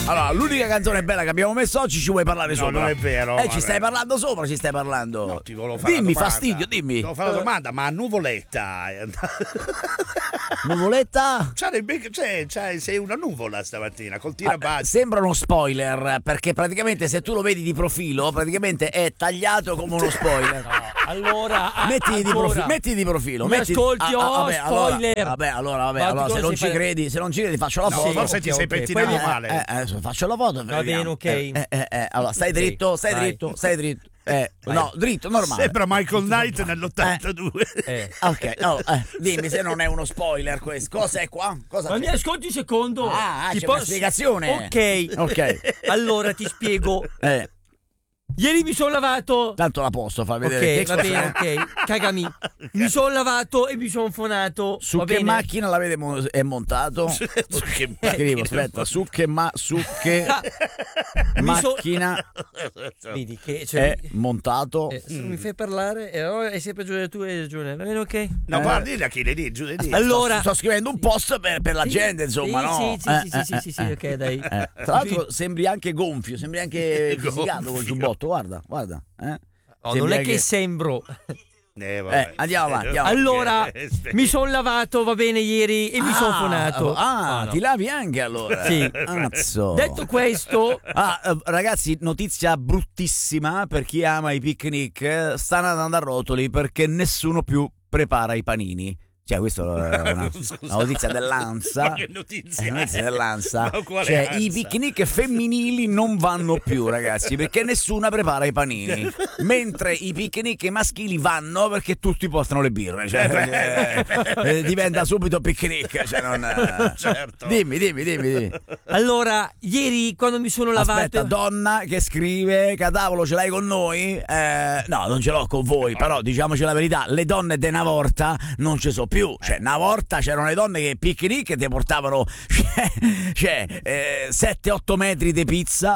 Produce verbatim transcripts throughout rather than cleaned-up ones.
Allora, l'unica canzone bella che abbiamo messo oggi ci vuoi parlare No, sopra? non è vero. Eh, vabbè. ci stai parlando sopra, ci stai parlando. No, ti volevo fare dimmi, una domanda. fastidio, dimmi. Ti volevo fare una domanda, ma a Nuvoletta è andata- Nuvoletta? C'è dei bec- c'è- c'è- sei una nuvola stamattina col tirabasso. Ah, sembra uno spoiler, perché praticamente se tu lo vedi di profilo, praticamente è tagliato come uno spoiler. Allora, a- Mettiti di, ancora. profi- mettiti di profilo. Mi metti- ascolti, oh, vabbè, allora- spoiler. Vabbè, allora, vabbè, Ma tu allora se cosa non sei ci fa- credi, se non ci credi faccio la No, foto. forse ti ok, sei ok. pettinato Poi- male. Eh, eh, adesso faccio la foto. Va bene, ok. Eh, eh, eh, eh, allora, stai Ok, dritto, stai vai. dritto, stai dritto. Eh, Vai. no, dritto, normale. Sembra Michael Knight nell'ottantadue. Eh. Ok, oh, eh, dimmi se non è uno spoiler questo. Cos'è qua? Cosa Ma c'è? mi ascolti un secondo? Ah, ah, Ti c'è una spiegazione. Ok. Ok. Allora ti spiego. Eh, Ieri mi sono lavato. tanto la posso far vedere. Ok, Che va cosa- bene, ok. Cagami. Mi sono lavato e mi sono fonato. Su va che bene? macchina l'avete mo- è montato? Su che Scrivo, aspetta, su che, ma- su che Ah, mi so- macchina Vedi che cioè, è montato? eh, se non mi fai parlare e allora hai sempre ragione tu e ragione. Va bene, ok? No, Eh. guardi da chi le di, giù le di. Allora, Sto scrivendo un post per, per la Sì, gente, insomma, sì, no? sì, sì, Eh, sì, eh, sì, sì, sì, eh, ok, dai. eh. Tra l'altro sembri anche gonfio, sembri anche fisicato col giubbotto, guarda, guarda. Eh. Oh, Sembri non è anche- che sembro. Eh, vabbè. Eh, andiamo avanti, andiamo avanti. Allora, Eh, aspetta. mi sono lavato, va bene, ieri e mi Ah, sono fonato. Ah, Ah, no. ti lavi anche allora? Sì. Cazzo. Detto questo, Ah, eh, ragazzi, notizia bruttissima per chi ama i picnic, eh, stanno andando a rotoli perché nessuno più prepara i panini. Cioè, questa è una, Scusa. una notizia dell'ANSA. Ma che notizia È una notizia è? dell'ANSA. Ma quale Cioè, ANSA? i picnic femminili non vanno più, ragazzi, perché nessuna prepara i panini. Mentre i picnic maschili vanno perché tutti portano le birre. Cioè, eh, eh, diventa subito picnic. Cioè, non, eh. Certo. Dimmi, dimmi, dimmi, dimmi. allora, ieri quando mi sono lavato. Aspetta, donna che scrive: Cadavolo, ce l'hai con noi? Eh, no, non ce l'ho con voi, però diciamoci la verità, le donne de una volta non ci sono più. Cioè, una volta c'erano le donne che picnic ti portavano cioè, eh, sette otto metri di pizza,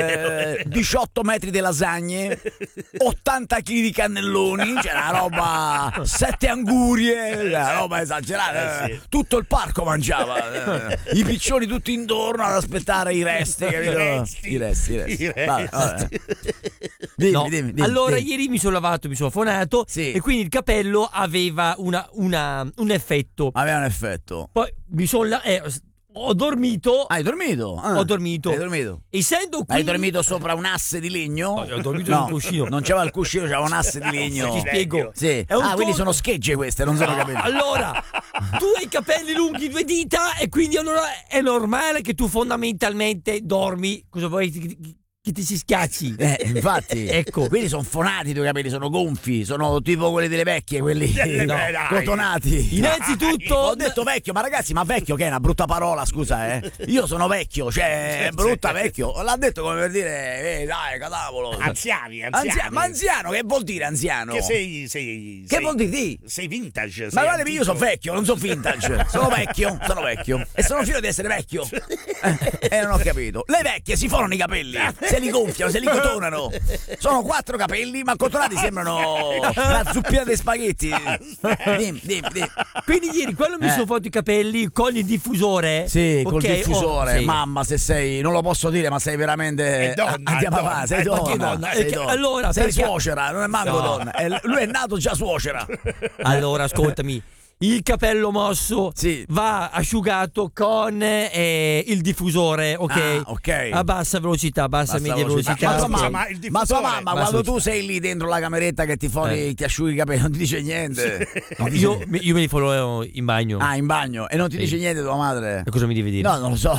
eh, diciotto metri di lasagne, ottanta chili di cannelloni, c'è una roba, sette angurie, una roba esagerata. Eh, sì. Tutto il parco mangiava, eh, i piccioni tutti intorno ad aspettare i resti, capito? I resti. I resti, i resti. I resti. Vabbè, vabbè. Dimmi, No. dimmi, dimmi, allora, dimmi. ieri mi sono lavato, mi sono fonato Sì. e quindi il capello aveva una, una- un effetto. Aveva un effetto. Poi mi sono la- eh, ho dormito. Hai dormito? Ah, Ho dormito. Hai dormito? Essendo qui. Hai dormito sopra un asse di legno? No, ho dormito No, sul cuscino. non c'era il cuscino, c'era un asse di legno. Ti spiego. Sì. È un Ah, quindi conto- sono schegge queste, non sono capelli. Allora, tu hai i capelli lunghi due dita e quindi allora è normale che tu fondamentalmente dormi. Cosa vuoi che, che ti si schiacci? Eh, infatti. Ecco. Quindi sono fonati i tuoi capelli, sono gonfi, sono tipo quelli delle vecchie, quelli Eh, no, dai. cotonati. Innanzitutto, Ho detto vecchio, ma ragazzi, ma vecchio che è una brutta parola, scusa, eh. Io sono vecchio, cioè, è brutta vecchio. L'ha detto come per dire, eh, dai, cadavolo. Anziani, anziani. Anzia- ma anziano, che vuol dire anziano? Che sei, sei, Che sei- vuol dire? Di? Sei vintage. Ma sei guarda, io sono antico. vecchio, non sono vintage. Sono vecchio, sono vecchio. E sono figlio di essere vecchio. Eh, e non ho capito. Le vecchie si fonano i capelli, se li gonfiano, se li cotonano. Sono quattro capelli, ma cotonati sembrano una zuppina di spaghetti. Dimmi, dimmi, dimmi. quindi ieri quando mi Eh. sono fatto i capelli con il diffusore. Sì, col ok, diffusore. oh, sì. Mamma, se sei, non lo posso dire, ma sei veramente. È donna, Andiamo è donna, avanti, sei è donna. che donna? sei Perché- donna. allora, sei perché- suocera, non è manco No. donna. È- lui è nato già suocera. Allora, ascoltami. Il capello mosso Sì. va asciugato con eh, il diffusore, ok? Ah, ok. A bassa velocità, bassa, Bassa media velocità. velocità. Ma tua ok. scusa, mamma, ma il ma tua diffusore- mamma Bassa quando tu velocità. sei lì dentro la cameretta che ti foni, Eh. ti asciughi i capelli, non ti dice niente. Non ti Io, dice- io me li farò in bagno. Ah, in bagno e non ti Sì. dice niente tua madre? E cosa mi devi dire? No, non lo so.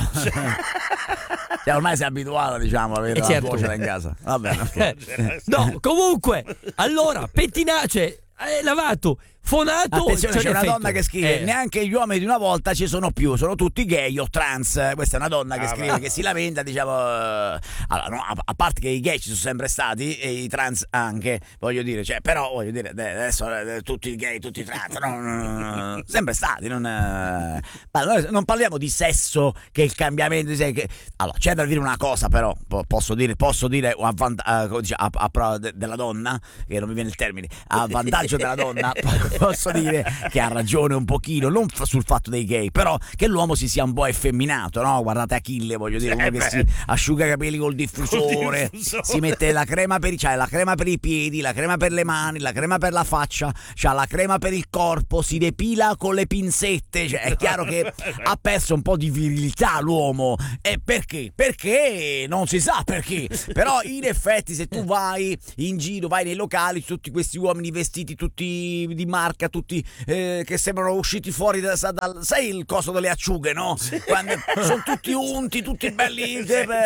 Cioè, ormai sei abituata, diciamo, a avere Eh, la certo. suocera in casa. Va bene. ok. Eh, no, comunque, allora, pettinace, eh, lavato, fonato. Attenzione, c'è una l'effetto. donna che scrive: Eh. neanche gli uomini di una volta ci sono più, sono tutti gay o trans. Questa è una donna che Ah, scrive, va. che si lamenta, diciamo. eh, Allora, no, a, a parte che i gay ci sono sempre stati e i trans anche, voglio dire, cioè, però voglio dire, eh, adesso eh, tutti i gay, tutti i trans, no, no, no, no, sempre stati. Non, eh, ma noi non parliamo di sesso, che il cambiamento di se- che- allora, c'è da dire una cosa, però, po- posso dire, posso dire a, vant- a- come dice, a- a pro de- della donna, che non mi viene il termine, a vantaggio della donna. posso dire che ha ragione un pochino, non f- sul fatto dei gay, però che l'uomo si sia un po' effeminato, no? Guardate Achille, voglio dire, uno Eh che beh. si asciuga i capelli col diffusore, diffusore. si mette la crema per i, cioè la crema per i piedi, la crema per le mani, la crema per la faccia, c'ha la crema per il corpo, si depila con le pinzette, cioè è chiaro che ha perso un po' di virilità l'uomo. E perché? Perché non si sa perché, però in effetti se tu vai in giro, vai nei locali, tutti questi uomini vestiti tutti di marca, tutti eh, che sembrano usciti fuori da, da, sai il coso delle acciughe, no? Quando sono tutti unti, tutti belli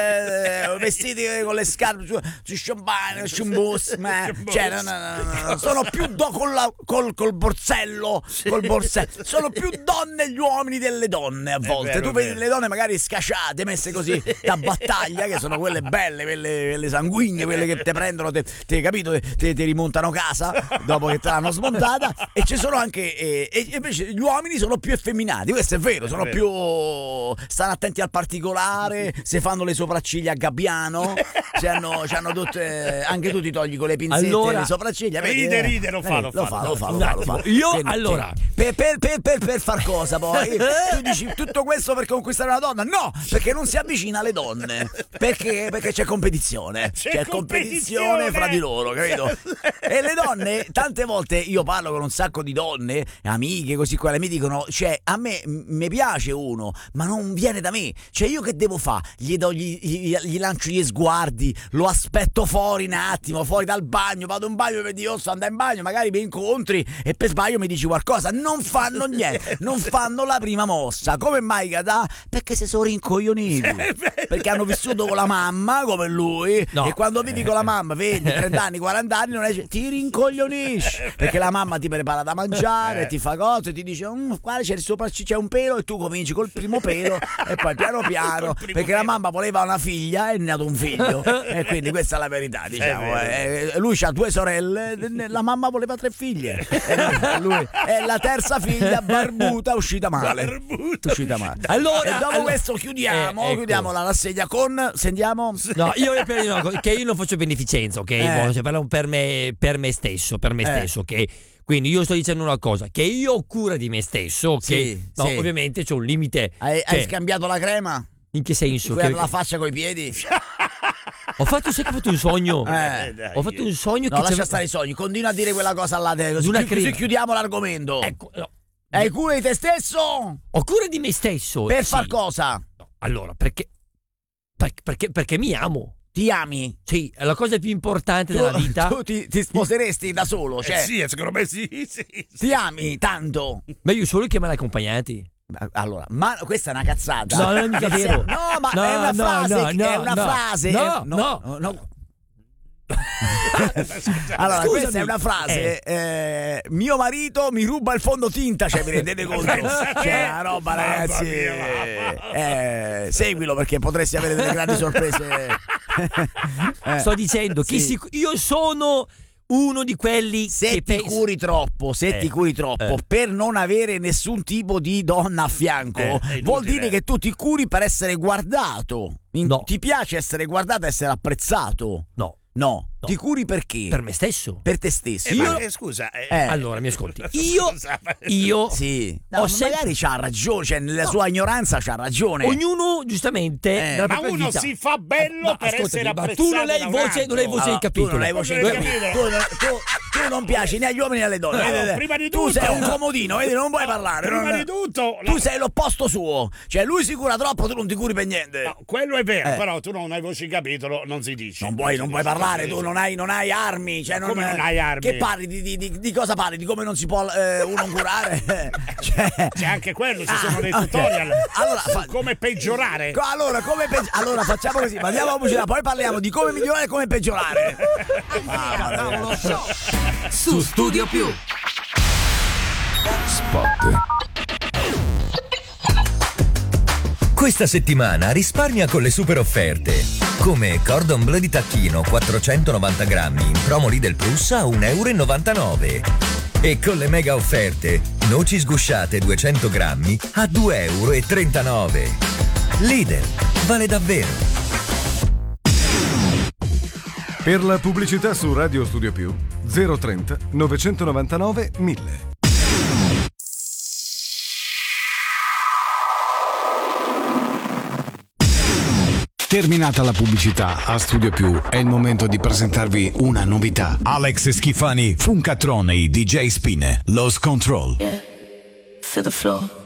eh, vestiti con le scarpe su, su champagne, su bus, ma cioè, no, no, no, no, sono più do con la, col, col borsello, col borsello, sono più donne gli uomini delle donne a volte. vero, Tu vedi è vero. le donne magari scasciate, messe così da battaglia, che sono quelle belle, quelle, quelle sanguigne, quelle che te prendono, te, te capito, te, te rimontano casa dopo che te l'hanno smontata. E ci sono anche eh, e invece gli uomini sono più effeminati, questo è vero, sono vero. più stanno attenti al particolare, se fanno le sopracciglia a gabbiano, se hanno, c'hanno tutte, anche tu ti togli con le pinzette Allora, le sopracciglia, vedi, ride, eh? ride, lo fa, Eh, lo lo fa. fa, lo fa, lo Un fa, lo attimo, fa. io, Quindi, allora- sì. per, per, per, per, per far cosa poi? Tu dici tutto questo per conquistare una donna? No, perché non si avvicina alle donne. Perché? Perché c'è competizione. C'è C'è competizione competizione. fra di loro, capito? E le donne, tante volte io parlo con un sacco di donne, amiche, così quelle mi dicono, cioè, a me mi piace uno, ma non viene da me. Cioè, io che devo fare? Gli, do, gli, gli, gli lancio gli sguardi, lo aspetto fuori un attimo, fuori dal bagno, vado in bagno per dire, oh, sto andando in bagno, magari mi incontri e per sbaglio mi dici qualcosa. Non fanno niente, non fanno la prima mossa. Come mai, Gadà? Perché si sono rincoglioniti. Perché hanno vissuto con la mamma come lui. No. E quando vivi con la mamma venti, trenta anni, quaranta anni, non è, ti rincoglionisci. Perché la mamma ti prepara da mangiare, ti fa cose, ti dice mm, qua c'è il sopracciglia, c'è un pelo, e tu cominci col primo pelo e poi piano piano, primo perché la pelo. mamma voleva una figlia e ne ha dato un figlio. E quindi questa è la verità, diciamo. vero. Eh, lui ha due sorelle, la mamma voleva tre figlie. E lui è la terza figlia barbuta, uscita male. Barbuta. Uscita male. Allora, e dopo allora- questo chiudiamo, Eh, ecco. chiudiamo la rassegna con, sentiamo. No, io voglio dire una cosa, che io non faccio beneficenza, ok? Eh. Voglio parlare per me, per me stesso, per me Eh. stesso, ok? Quindi io sto dicendo una cosa, che io ho cura di me stesso, ok? Sì, no, sì. ovviamente c'è un limite. Hai, Cioè, hai scambiato la crema? in che senso? Quella Che- per la faccia coi piedi? ho fatto, sai che ho fatto un sogno? Eh, dai. Ho fatto un sogno No, che lascia c'era- stare i sogni, continua a dire quella cosa là, te- così, Una chi- così crema. chiudiamo l'argomento. Ecco, no, Hai cura di te stesso? ho cura di me stesso. Per sì. far cosa? No, allora, perché, per- perché, perché mi amo. Ti ami? Sì, è la cosa più importante della Tu, vita. tu ti, ti sposeresti da solo? Cioè, Eh sì, secondo me sì, sì, sì. ti ami tanto? Ma io solo che me l'hai accompagnati. Allora, ma questa è una cazzata. No, non è mica vero. No, ma No, è una no, frase. no, è no, una no. frase. No, è- no. no. Allora, Scusami. questa è una frase. eh, mio marito mi ruba il fondotinta, cioè vi rendete conto? C'è una roba, Mamma ragazzi. mia. eh, seguilo perché potresti avere delle grandi sorprese. Eh, Sto dicendo che sì. sic- io sono uno di quelli Se che ti pensa- curi troppo, se Eh, ti curi troppo eh. per non avere nessun tipo di donna a fianco, Eh, è inutile. vuol dire che tu ti curi per essere guardato. In- No. Ti piace essere guardato, essere apprezzato? No, No. No. Ti curi perché? per me stesso. Per te stesso. Eh, Io- ma, eh, scusa, eh, Eh. Allora, mi ascolti. Io, Scusa, ma- io, Sì. Ho No, ma sempre- magari c'ha ragione, cioè nella sua ignoranza c'ha ragione. ognuno giustamente Eh. nella Ma propria uno vita- si fa bello No, per ascoltami, essere ma apprezzato tu non hai da un voce, non hai voce Allora, di capitolo. tu non hai voce di Come capitolo. capire? Tu, tu- tu non piaci né agli uomini né alle donne. No, Vedi? prima di tu tutto- sei un comodino, vedi, non puoi parlare. Prima non- di tutto, tu no. sei l'opposto suo. Cioè, lui si cura troppo, tu non ti curi per niente. No, quello è vero, Eh. però tu non hai voce di capitolo, non si dice. Non puoi, si non puoi dice, parlare, si tu dice. non hai, non hai armi. Cioè Ma non, come non hai armi? Che parli? Di, di- di- di cosa parli? Di come non si può eh, uno curare? cioè, C'è anche quello, ci Ah, sono dei ok. tutorial Allora, su fa- come peggiorare. Co- Allora, come peggi- allora facciamo così, mandiamo la pubblicità, poi parliamo di come migliorare e come peggiorare. Ah, cavolo. Su Studio Più. Spot. Questa settimana risparmia con le super offerte. Come Cordon Bleu di tacchino quattrocentonovanta grammi in promo Lidl Plus a un euro e novantanove. E con le mega offerte, noci sgusciate duecento grammi a due euro e trentanove. Lidl, vale davvero. Per la pubblicità su Radio Studio Più zero trenta novecentonovantanove mille. Terminata la pubblicità, a Studio Più è il momento di presentarvi una novità. Alex Schifani, Funkatrone, D J Spine, Lost Control. Yeah, to the floor.